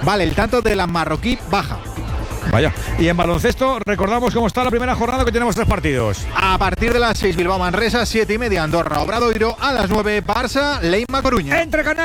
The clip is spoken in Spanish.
Vale, el tanto de la marroquí baja. Vaya. Y en baloncesto, recordamos cómo está la primera jornada, que tenemos 3 partidos. A partir de las 6, Bilbao Manresa, 7:30, Andorra Obradoiro, a las 9, Barça, Leima Coruña. Entre